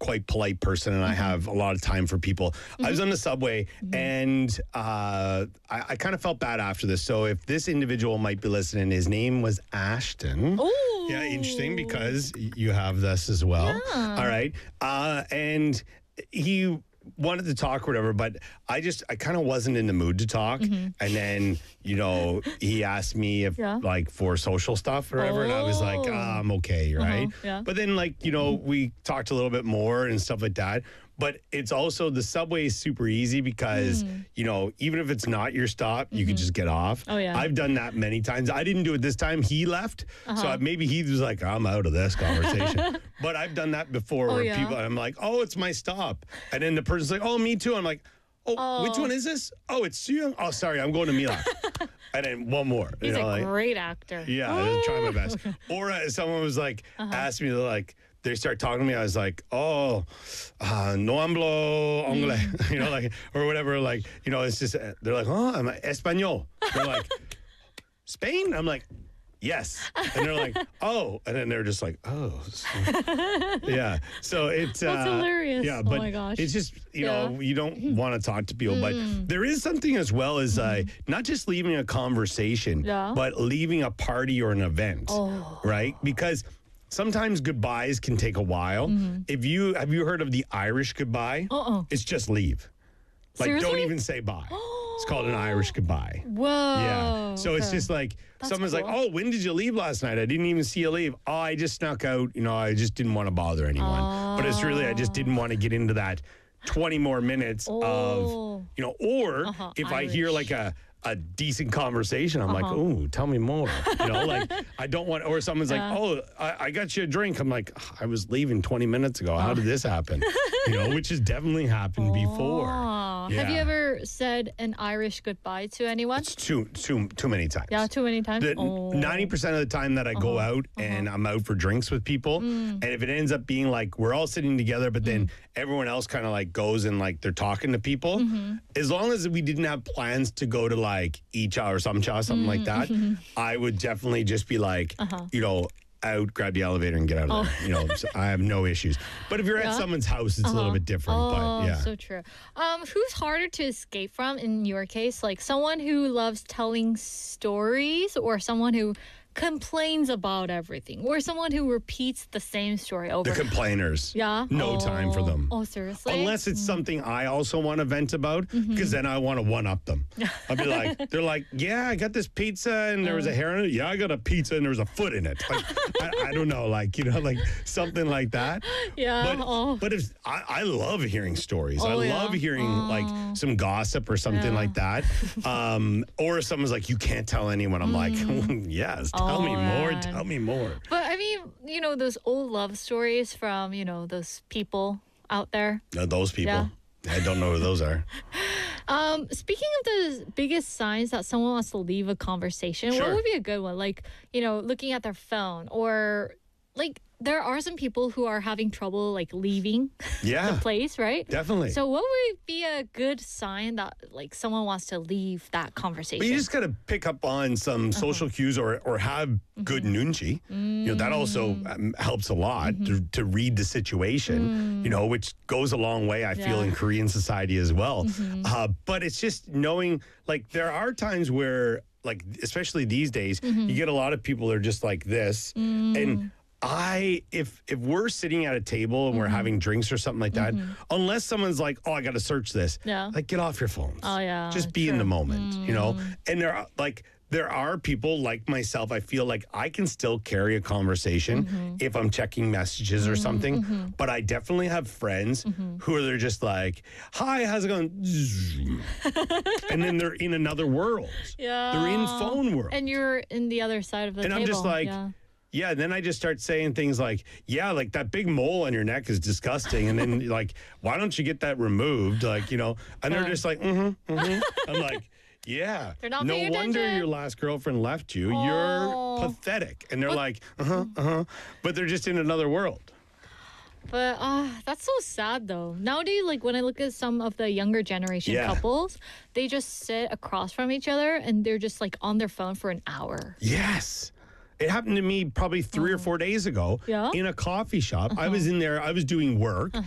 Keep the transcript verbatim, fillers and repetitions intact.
quite polite person, and I have a lot of time for people. I was on the subway, and uh, I, I kind of felt bad after this. So if this individual might be listening, his name was Ashton. Ooh. Yeah, interesting because you have this as well. Yeah. All right. Uh, and he wanted to talk or whatever, but I just, I kind of wasn't in the mood to talk. And then, you know, he asked me if Yeah. like for social stuff or whatever. And I was like, Oh. ah, I'm okay, right? yeah. But then like, you know, we talked a little bit more and stuff like that. But it's also, the subway is super easy because, you know, even if it's not your stop, you can just get off. Oh, yeah. I've done that many times. I didn't do it this time. He left. So maybe he was like, I'm out of this conversation. But I've done that before Oh, where yeah. people, and I'm like, oh, it's my stop. And then the person's like, oh, me too. I'm like, oh, which Oh. one is this? Oh, it's you. Oh, sorry, I'm going to Mila. And then one more. He's you know, a like, great actor. yeah, I try my best. Or uh, someone was like, asked me to like, they start talking to me. I was like, oh, uh, no hablo inglés, you know, like, or whatever. Like, you know, it's just, uh, they're like, oh, I'm español. They're like, Spain? I'm like, yes. And they're like, oh. And then they're just like, oh. So, yeah. So it's. That's uh, hilarious. Yeah, Oh but my gosh. it's just, you know, Yeah. you don't want to talk to people. But there is something as well as uh, not just leaving a conversation, Yeah. but leaving a party or an event. Oh. Right? Because sometimes goodbyes can take a while. If you have you heard of the Irish goodbye? Uh-uh. It's just leave. Like, don't Seriously? even say bye. It's called an Irish goodbye. Whoa. Yeah. So it's okay. just like That's someone's like, cool. "Oh, when did you leave last night? I didn't even see you leave. Oh, I just snuck out. You know, I just didn't want to bother anyone. But it's really, I just didn't want to get into that twenty more minutes Oh. of, you know, or Uh-huh, if I hear Irish. like a a decent conversation, I'm like, Uh-huh. "Ooh, tell me more." You know, like I don't want, or someone's Yeah. like, "Oh, I, I got you a drink." I'm like, "I was leaving twenty minutes ago. How did this happen?" You know, which has definitely happened before. Oh. Have you Yeah. ever said an Irish goodbye to anyone? It's too too too many times. Yeah, too many times. The oh. ninety percent of the time that I go out and I'm out for drinks with people, and if it ends up being like we're all sitting together, but then everyone else kind of like goes and like they're talking to people, as long as we didn't have plans to go to like Icha or some cha, something like that, I would definitely just be like, you know, out, grab the elevator and get out of there. You know, so I have no issues. But if you're at Yeah. someone's house, it's a little bit different. Oh, but yeah. so true. Um, who's harder to escape from in your case? Like someone who loves telling stories, or someone who complains about everything, or someone who repeats the same story over? The complainers. yeah. No oh. time for them. Oh, seriously? Unless it's something I also want to vent about, because then I want to one up them. I'll be like, they're like, yeah, I got this pizza and there was a hair in it. Yeah, I got a pizza and there was a foot in it. Like, I, I don't know, like, you know, like something like that. Yeah. But, oh. but if I, I love hearing stories, I Oh, yeah. love hearing like some gossip or something Yeah. like that. Um, or if someone's like, you can't tell anyone. I'm like, yes, tell me Oh, more. man. Tell me more. But I mean, you know, those old love stories from, you know, those people out there. Uh, those people. Yeah. I don't know who those are. Um, speaking of the biggest signs that someone wants to leave a conversation, Sure. what would be a good one? Like, you know, looking at their phone, or like there are some people who are having trouble like leaving Yeah. the place, right? Definitely. So what would be a good sign that like someone wants to leave that conversation? But you just got to pick up on some social cues, or or have good nunchi. You know, that also um, helps a lot to, to read the situation, you know, which goes a long way, I feel, Yeah. in Korean society as well. Uh, but it's just knowing, like, there are times where, like, especially these days, you get a lot of people that are just like this. And I, if if we're sitting at a table and we're having drinks or something like that, unless someone's like, oh, I got to search this, Yeah. like, get off your phones. Oh, yeah, Just be in true. the moment, you know? And there are, like, there are people like myself, I feel like I can still carry a conversation if I'm checking messages or something. But I definitely have friends who are they're just like, hi, how's it going? And then they're in another world. yeah. They're in phone world. And you're in the other side of the And table. I'm just like, yeah. yeah, then I just start saying things like, yeah, like that big mole on your neck is disgusting. And then like, why don't you get that removed? Like, you know, and they're Yeah. just like, mm-hmm, mm-hmm. I'm like, yeah. They're not no paying wonder attention. your last girlfriend left you. Oh. You're pathetic. And they're like, uh-huh, uh-huh. But they're just in another world. But uh, that's so sad, though. Nowadays, like when I look at some of the younger generation Yeah. couples, they just sit across from each other and they're just like on their phone for an hour. Yes. It happened to me probably three or four days ago Yeah? in a coffee shop. I was in there, I was doing work.